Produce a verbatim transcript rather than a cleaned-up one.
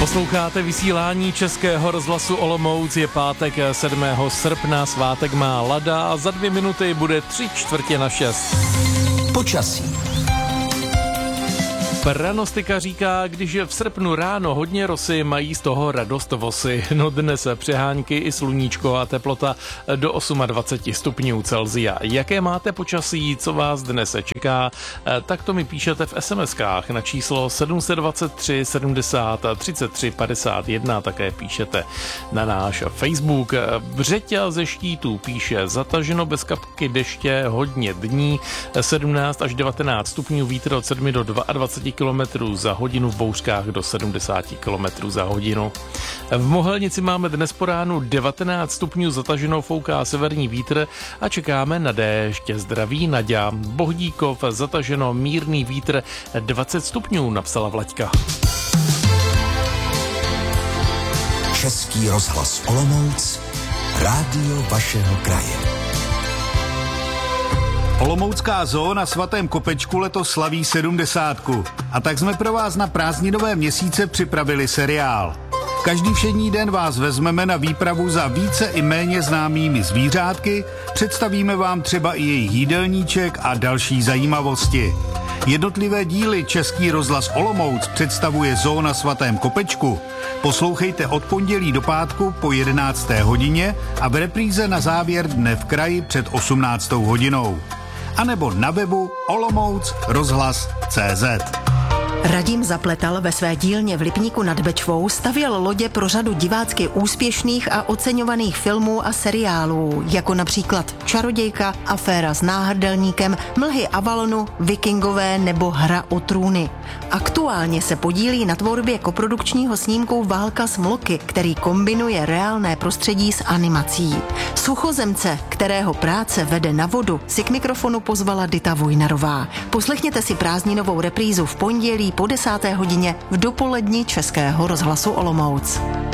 Posloucháte vysílání Českého rozhlasu Olomouc, je pátek sedmého srpna, svátek má Lada a za dvě minuty bude tři čtvrtě na šest. Počasí. Pranostika říká, když je v srpnu ráno hodně rosy, mají z toho radost vosy. No dnes přehánky i sluníčko a teplota do dvacet osm stupňů Celsia. Jaké máte počasí, co vás dnes čeká, tak to mi píšete v es em eskách na číslo sedm set dvacet tři sedmdesát třicet tři padesát jedna, také píšete na náš Facebook. Břeťa ze Štítů píše, zataženo bez kapky deště hodně dní, sedmnáct až devatenáct stupňů, vítr od sedm do dvacet dva kilometrů za hodinu, v bouřkách do sedmdesát kilometrů za hodinu. V Mohelnici máme dnes po ránu devatenáct stupňů, zataženo, fouká severní vítr a čekáme na déšť. Zdraví Naďa. Bohdíkov, zataženo, mírný vítr, dvacet stupňů, napsala Vlaďka. Český rozhlas Olomouc, rádio vašeho kraje. Olomoucká zoo na Svatém Kopečku letos slaví sedmdesátku. A tak jsme pro vás na prázdninové měsíce připravili seriál. Každý všední den vás vezmeme na výpravu za více i méně známými zvířátky, představíme vám třeba i jejich jídelníček a další zajímavosti. Jednotlivé díly Český rozhlas Olomouc představuje zoo na Svatém Kopečku. Poslouchejte od pondělí do pátku po jedenácté hodině a v repríze na závěr dne v kraji před osmnáctou hodinou. A nebo na webu olomouc rozhlas tečka cé zet. Radim Zapletal ve své dílně v Lipníku nad Bečvou stavěl lodě pro řadu divácky úspěšných a oceňovaných filmů a seriálů, jako například Čarodějka, Aféra s náhrdelníkem, Mlhy Avalonu, Vikingové nebo Hra o trůny. Aktuálně se podílí na tvorbě koprodukčního snímku Válka s mloky, který kombinuje reálné prostředí s animací. Suchozemce, kterého práce vede na vodu, si k mikrofonu pozvala Dita Vojnarová. Poslechněte si prázdninovou reprízu v pondělí po desáté hodině v dopoledni Českého rozhlasu Olomouc.